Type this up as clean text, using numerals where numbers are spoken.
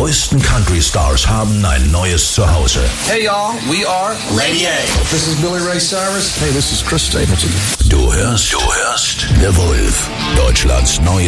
größten Country-Stars haben ein neues Zuhause. Hey y'all, we are Lady A. This is Billy Ray Cyrus. Hey, this is Chris Stapleton. Du hörst The Wolf, Deutschlands neues